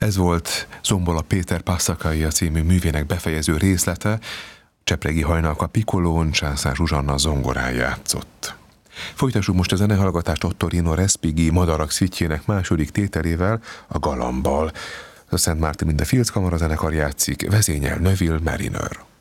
Ez volt Zombola Péter Passacaglia című művének befejező részlete, Csepregi Hajnalka pikkolón Császár Zsuzsanna zongorán játszott. Folytassuk most a zenehallgatást Ottorino Respighi Madarak szitjének második tételével, a Galambal. A Szent Mártin mind a Fields Kamara zenekar játszik, vezényel Neville Mariner.